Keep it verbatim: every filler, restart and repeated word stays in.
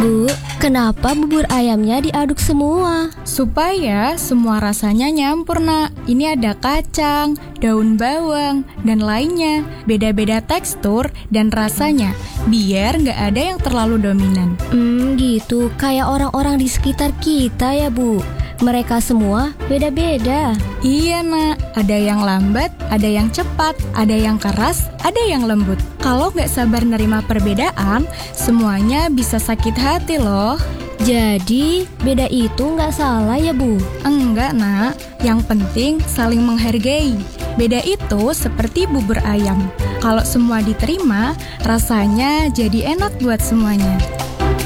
Bu, kenapa bubur ayamnya diaduk semua? Supaya semua rasanya nyampur, nak. Ini ada kacang, daun bawang, dan lainnya. Beda-beda tekstur dan rasanya, biar nggak ada yang terlalu dominan. Hmm, gitu. Kayak orang-orang di sekitar kita ya, Bu. Mereka semua beda-beda. Iya, nak. Ada yang lambat, ada yang cepat, ada yang keras, ada yang lembut. Kalau nggak sabar nerima perbedaan, semuanya bisa sakit hati loh. Jadi, beda itu nggak salah ya, Bu? Enggak, nak. Yang penting saling menghargai. Beda itu seperti bubur ayam. Kalau semua diterima, rasanya jadi enak buat semuanya.